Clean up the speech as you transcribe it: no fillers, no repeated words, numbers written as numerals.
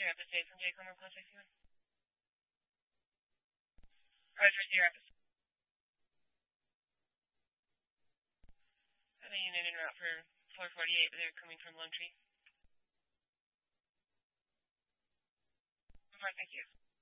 your Rapid State from Jaycon or contact you? Roger, your Rapid. I have a unit en route for 448, but they're coming from Lone Tree. Thank you.